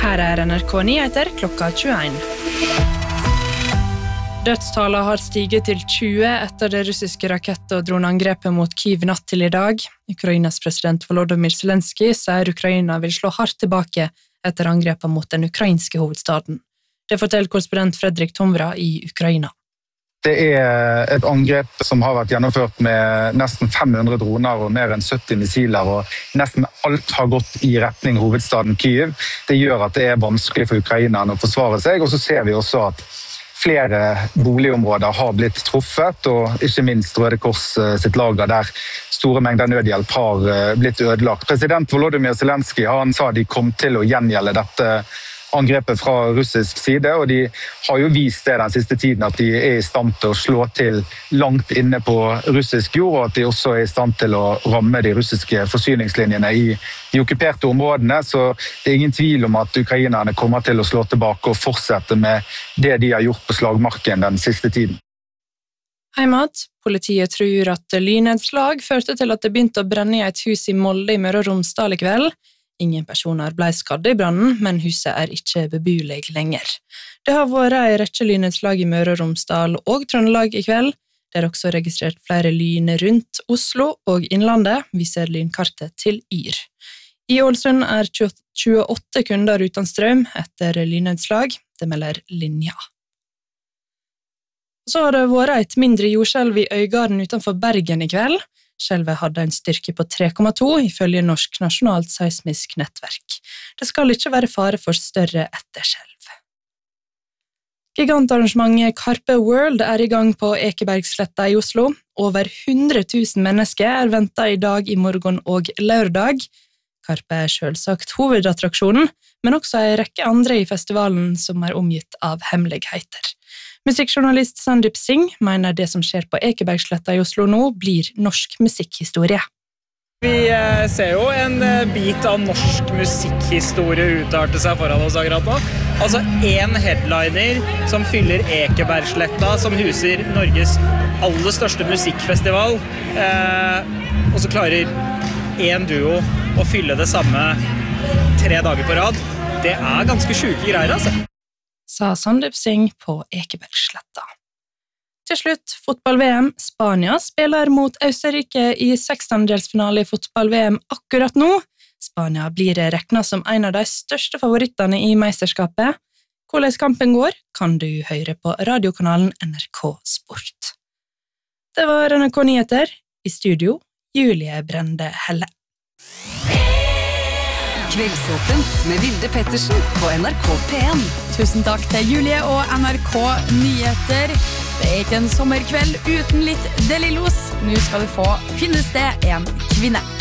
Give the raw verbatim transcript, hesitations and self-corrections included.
Her er N R K Nyheter klokka tjueen. Dødstallet har stiget til tjue etter det russiske rakett- og droneangrepet mot Kyiv natt til i dag. Ukrainas president Volodymyr Zelensky sier Ukraina vil slå hardt tilbake etter angrepet mot den ukrainske hovedstaden. Det forteller korrespondent Fredrik Tomra i Ukraina. Det er et angrep som har vært gjennomført med nesten fem hundre droner og mer enn sytti missiler, og nesten alt har gått i retning hovedstaden Kyiv. Det gjør at det er vanskelig for ukrainerne å forsvare seg, og så ser vi også at flere boligområder har blitt truffet, og ikke minst Røde Kors sitt lager der store mengder nødhjelp har blitt ødelagt. President Volodymyr Zelensky han sa de kom til å gjengjelde dette angrepet fra russisk side, og de har jo vist det den siste tiden at de er i stand til å slå til langt inne på russisk jord, og at de også er i stand til å ramme de russiske forsyningslinjene i de okkuperte områdene, så det er ingen tvil om at ukrainerne kommer til å slå tilbake og fortsette med det de har gjort på slagmarken den siste tiden. Heimat, politiet tror at lynnedslag førte til at det begynte å brenne i et hus i Molde i Møre og Romsdal i kveld. Ingen personer ble skadde i brannen, men huset er ikke beboelig lenger. Det har vært en rekke lynnedslag i Møre og Romsdal og Trøndelag i kveld. Det er også registrert flere lyn rundt Oslo og Innlandet, viser lynkartet til Yr. I Ålesund er tjueåtte kunder uten strøm etter lynnedslag, det melder Linja. Så har det vært et mindre jordskjelv i Øygarden utenfor Bergen i kveld. Skjelvet hadde en styrke på tre komma to, ifølge Norsk Nasjonalt Seismisk Nettverk. Det skal ikke være fare for større etterskjelv. Gigantarrangementet Carpe World er i gang på Ekebergsletta i Oslo. Over hundre tusen mennesker er ventet i dag, i morgen og lørdag. Carpe er selvsagt hovedattraksjonen, men også en rekke andre i festivalen som er omgitt av hemmeligheter. Musikkjournalist Sandeep Singh mener det som skjer på Ekebergsletta i Oslo nå blir norsk musikkhistorie. Vi ser jo en bit av norsk musikkhistorie utarte seg foran oss akkurat nå. Altså en headliner som fyller Ekebergsletta, som huser Norges aller største musikkfestival, eh, og så klarer en duo å fylle det samme tre dager på rad. Det er ganske syke greier, altså. Sa Sandeep Singh på Ekebergsletta. Til slutt, fotball-V M. Spania spiller mot Østerrike i sekstendedelsfinale i fotball-V M akkurat nå. Spania blir regnet som en av de største favorittene i meisterskapet. Hvordan kampen går, kan du høre på radiokanalen N R K Sport. Det var N R K Nyheter. I studio, Julie Brende Helle. Kveldsåpent med Vilde Pettersen på N R K P en. Tusen takk til Julie og N R K Nyheter. Det er ikke en sommerkveld uten litt Deli Los. Nå skal du få Finnes det en kvinne.